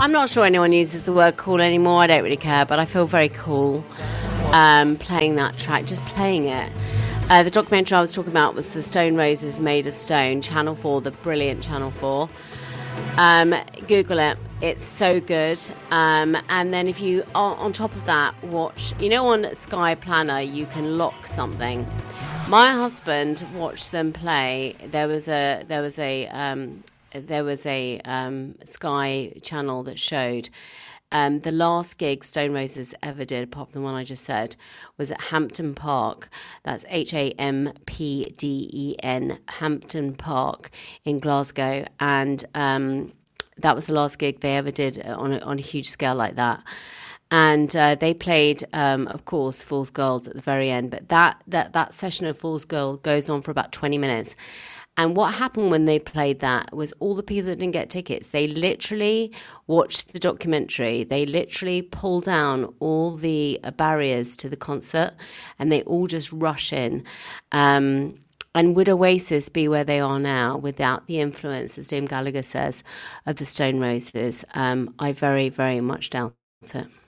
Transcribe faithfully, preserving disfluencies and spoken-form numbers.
I'm not sure anyone uses the word cool anymore. I don't really care, but I feel very cool um, playing that track, just playing it. Uh, the documentary I was talking about was The Stone Roses Made of Stone, Channel four, the brilliant Channel four. Um, Google it. It's so good. Um, and then if you, on, on top of that, watch, you know, on Sky Planner, you can lock something. My husband watched them play. There was a, there was a, um, there was a um, Sky channel that showed um, the last gig Stone Roses ever did, apart from the one I just said, was at Hampton Park. That's H A M P D E N, Hampton Park in Glasgow. And um, that was the last gig they ever did on a, on a huge scale like that. And uh, they played, um, of course, Fool's Gold at the very end. But that, that, that session of Fool's Gold goes on for about twenty minutes. And what happened when they played that was all the people that didn't get tickets, they literally watched the documentary. They literally pulled down all the uh, barriers to the concert and they all just rush in. Um, and would Oasis be where they are now without the influence, as Liam Gallagher says, of the Stone Roses? Um, I very, very much doubt it.